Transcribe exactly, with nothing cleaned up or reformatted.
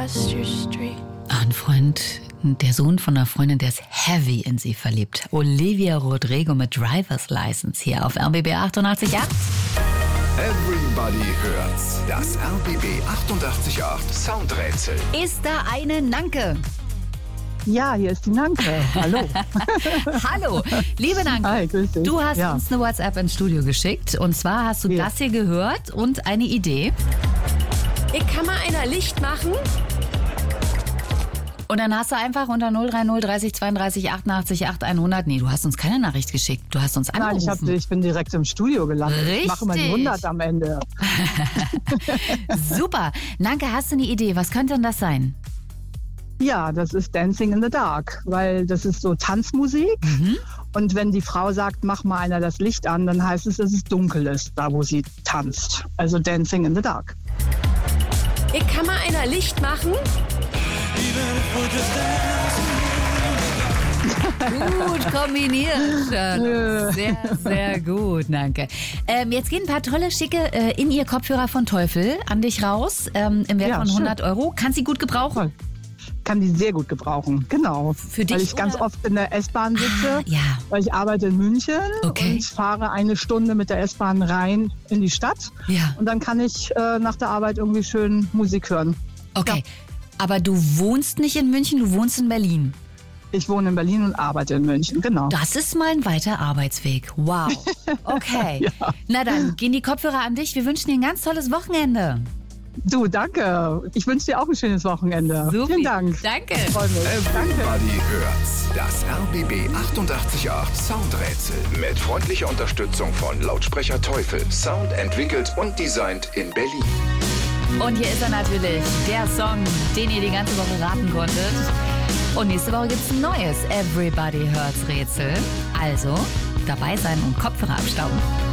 across your street. Ein Freund, der Sohn von einer Freundin, der ist heavy in sie verliebt. Olivia Rodrigo mit Driver's License hier auf R B B achtundachtzig Komma acht. Everybody hört's. Das R B B achtundachtzig Komma acht Soundrätsel. Ist da eine Nanke? Ja, hier ist die Nanke. Hallo. Hallo, liebe Nanke. Hi, grüß dich. Du hast ja. uns eine WhatsApp ins Studio geschickt. Und zwar hast du Ja. das hier gehört und eine Idee. Ich kann mal einer Licht machen. Und dann hast du einfach unter null drei null dreißig zweiunddreißig achtundachtzig acht hundert. Nee, du hast uns keine Nachricht geschickt. Du hast uns Nein, angerufen. ich, hab, ich bin direkt im Studio gelandet. Ich mache immer die Richtig. hundert am Ende. Super. Nanke, hast du eine Idee? Was könnte denn das sein? Ja, das ist Dancing in the Dark, weil das ist so Tanzmusik. Mhm. Und wenn die Frau sagt, mach mal einer das Licht an, dann heißt es, dass es dunkel ist, da wo sie tanzt. Also Dancing in the Dark. Ich kann mal einer Licht machen. Gut kombiniert, Sherlock. Sehr, sehr gut, danke. Ähm, jetzt gehen ein paar tolle, schicke äh, In-Ear-Kopfhörer von Teufel an dich raus, ähm, im Wert Ja, von schön. hundert Euro. Kannst sie gut gebrauchen? Toll. Kann die sehr gut gebrauchen, genau. Für dich weil ich ganz oder? oft in der S-Bahn sitze, Ah, ja. weil ich arbeite in München Okay. und fahre eine Stunde mit der S-Bahn rein in die Stadt. Ja. Und dann kann ich äh, nach der Arbeit irgendwie schön Musik hören. Okay, aber du wohnst nicht in München, du wohnst in Berlin. Ich wohne in Berlin und arbeite in München, genau. Das ist mal ein weiter Arbeitsweg. Wow. Okay. Ja. Na dann, gehen die Kopfhörer an dich. Wir wünschen dir ein ganz tolles Wochenende. Du, danke. Ich wünsche dir auch ein schönes Wochenende. Supi. Vielen Dank. Danke. Freue mich. Danke. Everybody hört's. Das R B B achtundachtzig Komma acht Soundrätsel. Mit freundlicher Unterstützung von Lautsprecher Teufel. Sound entwickelt und designt in Berlin. Und hier ist er natürlich, der Song, den ihr die ganze Woche raten konntet. Und nächste Woche gibt's ein neues Everybody Hurts Rätsel. Also dabei sein und Kopfhörer abstauben.